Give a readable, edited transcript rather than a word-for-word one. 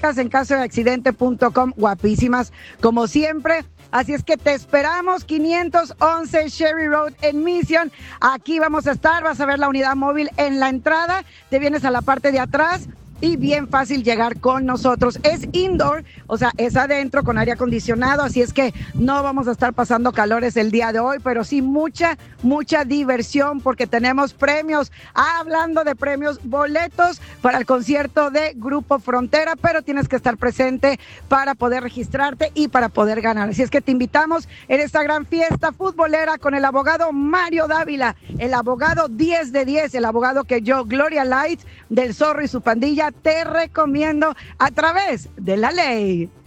chicas en casodeaccidente.com, guapísimas como siempre. Así es que te esperamos, 511 Sherry Road en Mission. Aquí vamos a estar, vas a ver la unidad móvil en la entrada, te vienes a la parte de atrás y bien fácil llegar con nosotros. Es indoor, o sea, es adentro con aire acondicionado, así es que no vamos a estar pasando calores el día de hoy, pero sí mucha diversión porque tenemos premios. Hablando de premios, boletos para el concierto de Grupo Frontera, pero tienes que estar presente para poder registrarte y para poder ganar. Así es que te invitamos en esta gran fiesta futbolera con el abogado Mario Dávila, el abogado 10 de 10, el abogado que yo, Gloria Light, del Zorro y su pandilla, te recomiendo a través de la ley.